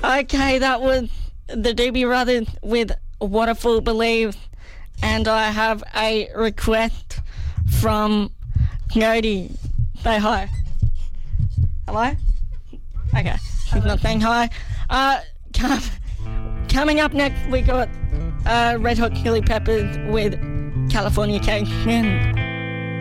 Okay, that was the Doobie Brothers with Waterfall Believe, and I have a request from Nody. Say hi. Hello? Okay, she's not saying hi. Coming up next, we got Red Hot Chili Peppers with Californication.